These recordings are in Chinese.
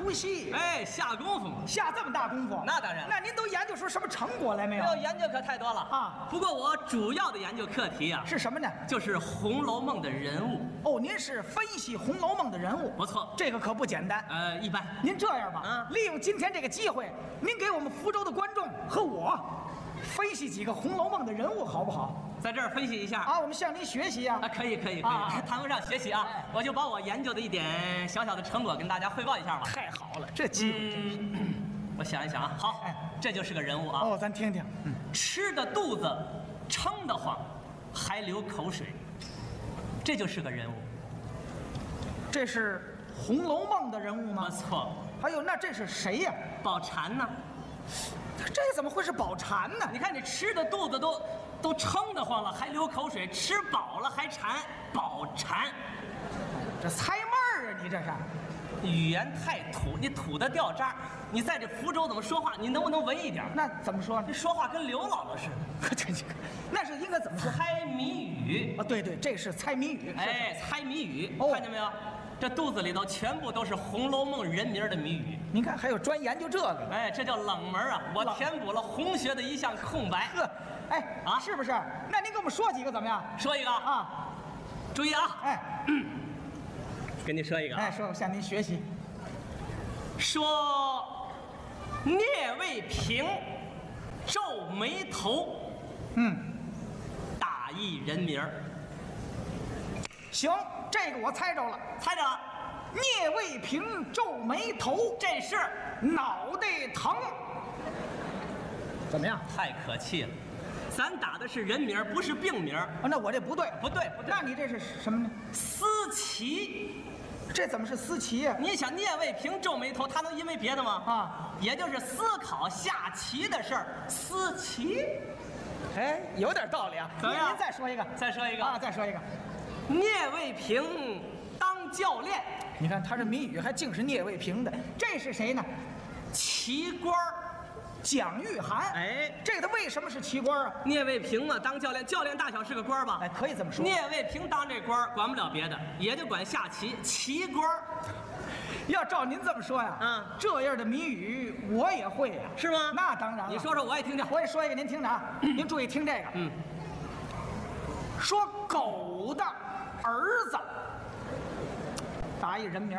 出戏， 哎，下功夫嘛， 下这么大功夫。 那当然了。 那您都研究出什么成果来没有？ 研究可太多了啊。 不过我主要的研究课题啊是什么呢？ 就是《红楼梦》的人物。 哦，您是分析《红楼梦》的人物？ 不错， 这个可不简单。 一般。 您这样吧，利用今天这个机会，您给我们福州的观众和我分析几个《红楼梦》的人物，好不好？ 在这儿分析一下啊，我们向您学习啊！ 可以，谈不上学习啊，我就把我研究的一点小小的成果跟大家汇报一下吧。 太好了，这机会真是。 我想一想啊，好，这就是个人物啊。 哦，咱听听。 吃的肚子撑得慌，还流口水，这就是个人物。 这是《红楼梦》的人物吗？ 没错。 还有，那这是谁呀？ 宝蟾呢？ 这怎么会是宝蟾呢？ 你看你吃的肚子都撑得慌了，还流口水；吃饱了还馋，宝蟾。 这猜闷儿啊！你这是语言太土，你土的掉渣。你在这福州怎么说话？你能不能文艺点？ 那怎么说呢？ 这说话跟刘姥姥似的。 那是应该怎么说？ 猜谜语啊！对，这是猜谜语。 哎，猜谜语， 看见没有？这肚子里头全部都是《红楼梦》人名的谜语。 您看，还有专研究这个。 哎，这叫冷门啊！我填补了红学的一项空白。 呵，哎啊，是不是？那您给我们说几个怎么样？ 说一个啊， 注意啊！ 哎， 跟你说一个。 哎，说向您学习。 说聂卫平皱眉头，大意人名。 行，这个我猜着了， 猜着了。 聂卫平皱眉头， 这是脑袋疼。怎么样？ 太可气了，咱打的是人名，不是病名。 那我这不对， 不对。 那你这是什么呢？ 思琪。 这怎么是思琪呀？ 你想聂卫平皱眉头，他能因为别的吗？ 啊， 也就是思考下棋的事儿。思琪， 哎，有点道理啊。您再说一个， 再说一个啊，再说一个。 聂卫平当教练。 你看他这谜语还竟是聂卫平的，这是谁呢？ 棋官蒋玉菡。 哎， 这个他为什么是棋官啊？ 聂卫平嘛，当教练，教练大小是个官吧？ 哎，可以这么说。 聂卫平当这官，管不了别的，也就管下棋，棋官。 要照您这么说呀，这样的谜语我也会呀， 是吗？ 那当然了。 你说说，我也听听。 我也说一个，您听着啊，您注意听这个。说狗的儿子，答一人名。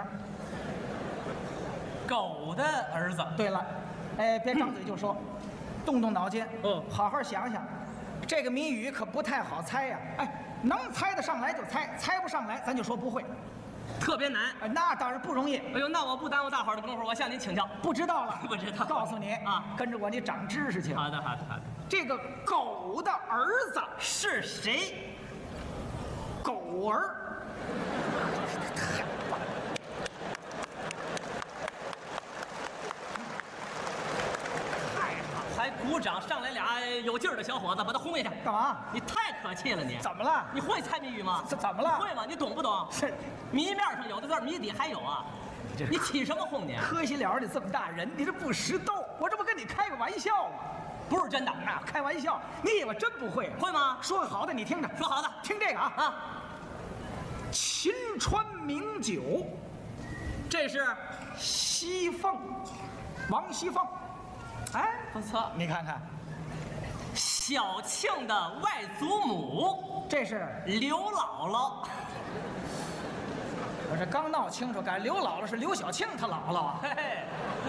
狗的儿子。 对了，哎，别张嘴就说，动动脑筋，好好想想。这个谜语可不太好猜呀，哎，能猜得上来就猜，猜不上来咱就说不会， 特别难。 那当然不容易。 哎呦，那我不耽误大伙儿的功夫，我向您请教。 不知道了， 不知道。 告诉你啊，跟着我你长知识去。 好的。 这个狗的儿子是谁？ 狗儿。太棒了！ 还鼓掌，上来俩有劲儿的小伙子，把他轰一下。 干嘛？ 你太可气了你！ 怎么了？ 你会猜谜语吗？ 怎么了？ 会吗？你懂不懂？ 是， 谜面上有的字，谜底还有啊。你起什么哄你？ 磕西了你这么大人，你这不识逗，我这不跟你开个玩笑吗？ 不是真的， 开玩笑。你以为真不会？ 会吗？ 说个好的，你听着。 说好的， 听这个啊。秦川名酒，这是西凤，王熙凤。哎， 不错， 你看看。 小庆的外祖母， 这是刘姥姥。 我这刚闹清楚，改刘姥姥是刘小庆他姥姥啊。 嘿嘿。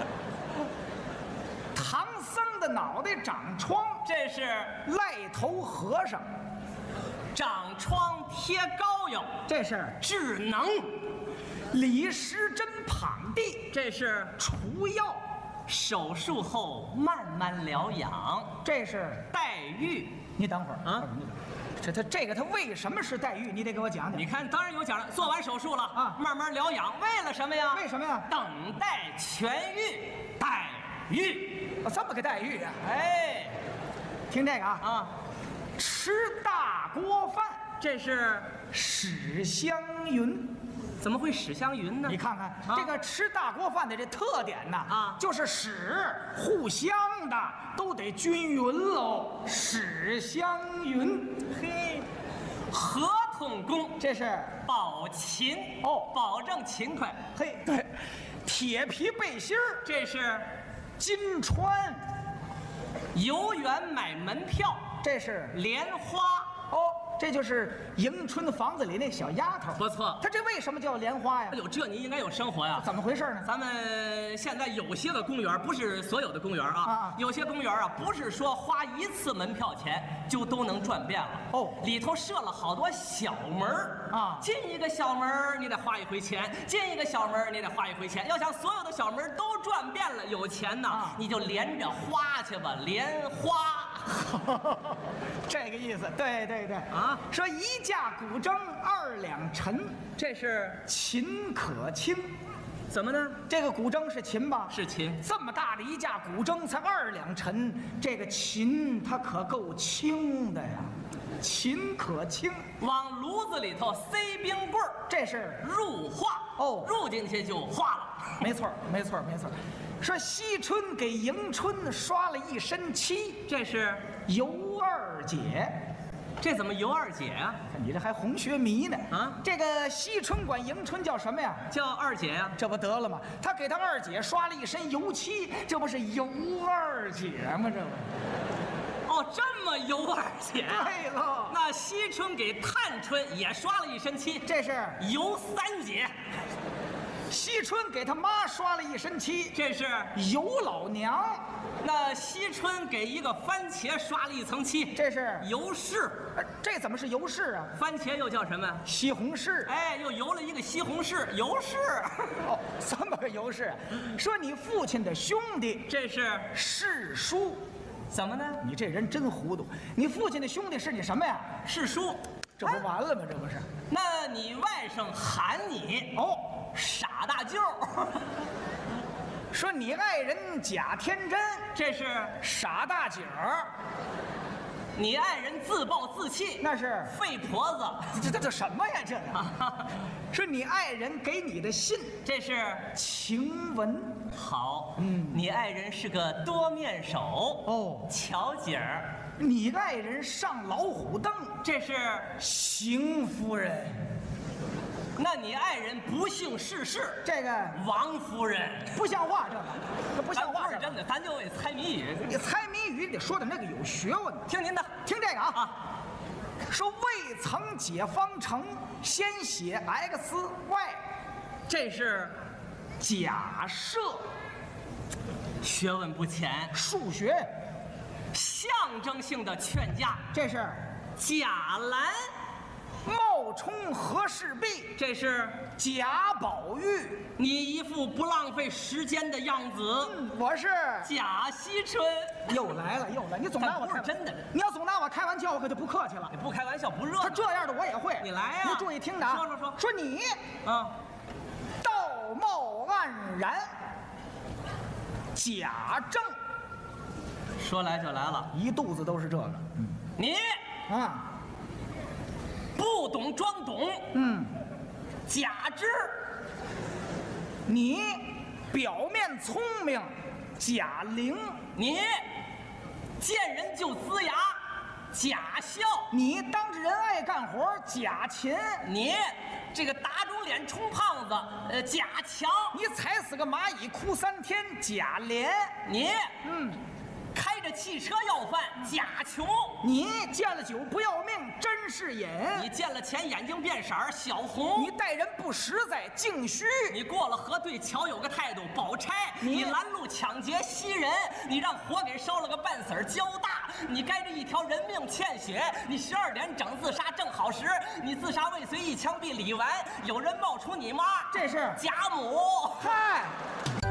唐僧的脑袋长疮， 这是赖头和尚。 长疮贴膏药， 这是智能。 李时珍躺地， 这是除药。 手术后慢慢疗养， 这是黛玉。 你等会儿啊，这个他为什么是黛玉？你得给我讲讲。 你看，当然有讲了。做完手术了啊， 慢慢疗养，为了什么呀？ 为什么呀？ 等待痊愈。黛玉， 这么个黛玉啊！ 哎， 听这个啊，吃大锅饭， 这是史湘云。 怎么会史湘云呢？ 你看看这个吃大锅饭的这特点呐，就是史互相的都得均匀喽。史湘云， 嘿，合同工， 这是保勤哦， 保证勤快。 嘿，对， 铁皮背心儿， 这是金川， 游园买门票， 这是莲花。 哦，这就是迎春房子里那小丫头。 不错。 她这为什么叫莲花呀哎？呦，这你应该有生活呀。 怎么回事呢？ 咱们现在有些个公园，不是所有的公园啊，有些公园啊，不是说花一次门票钱就都能转遍了。 哦， 里头设了好多小门啊， 进一个小门你得花一回钱，进一个小门你得花一回钱。要想所有的小门都转遍了，有钱呢，你就连着花去吧，莲花。 这个意思，对对对啊， 说一架古筝2两陈， 这是秦可卿。 怎么呢？ 这个古筝是琴吧？ 是琴。 这么大的一架古筝才2两陈，这个琴它可够轻的呀，秦可卿。 往炉子里头塞冰棍儿， 这是入画哦， 入进去就化了。 没错，没错，没错。说惜春给迎春刷了一身漆， 这是尤二姐。 这怎么尤二姐啊？ 看你这还红学迷呢啊！ 这个惜春管迎春叫什么呀？ 叫二姐呀。 这不得了吗？他给他二姐刷了一身油漆，这不是尤二姐吗？这不。 哦，这么尤二姐。 对了， 那惜春给探春也刷了一身漆， 这是尤三姐。 惜春给他妈刷了一身漆， 这是尤老娘。 那惜春给一个番茄刷了一层漆， 这是尤氏。 这怎么是尤氏啊？ 番茄又叫什么？ 西红柿。 哎，又游了一个西红柿，尤氏。 哦，这么个尤氏。说你父亲的兄弟， 这是世叔。 怎么呢？ 你这人真糊涂。你父亲的兄弟是你什么呀？ 世叔。 这不完了吗？这不是？ 那你外甥喊你哦， 傻大舅。 说你爱人贾天真， 这是傻大姐儿。 你爱人自暴自弃， 那是废婆子。 这什么呀？这个说你爱人给你的信， 这是晴雯。 好，你爱人是个多面手哦， 巧姐儿。 你爱人上老虎凳， 这是邢夫人。 那你爱人不幸逝世， 这个王夫人。 不像话，这不像话。 不是真的，咱就为猜谜语。 你猜谜语得说的那个有学问。 听您的， 听这个啊。说未曾解方程，先写 XY， 这是假设。 学问不浅， 数学。 象征性的劝架， 这是贾兰。 冒充和氏璧， 这是贾宝玉。 你一副不浪费时间的样子。 我是贾惜春。 又来了，又来！你总拿我不是真的， 你要总拿我开玩笑，我可就不客气了。 你不开玩笑不热闹。 他这样的我也会。 你来呀！ 你注意听着啊！说你啊， 道貌岸然，贾政。 说来就来了， 一肚子都是这个。 你啊。 不懂装懂，假之。 你表面聪明，贾玲。 你见人就呲牙，假笑。 你当着人爱干活，假勤。 你这个打肿脸充胖子，假强。 你踩死个蚂蚁哭3天，假廉。 你开着汽车要饭，假穷。 你见了酒不要命，真是瘾。 你见了钱眼睛变色儿，小红。 你待人不实在，净虚。 你过了河对桥有个态度，宝钗。你拦路抢劫袭人，你让火给烧了个半死儿交大。你该着一条人命欠血，你12点整自杀正好时。你自杀未遂一枪毙李纨，有人冒充你妈， 这是贾母。 嗨。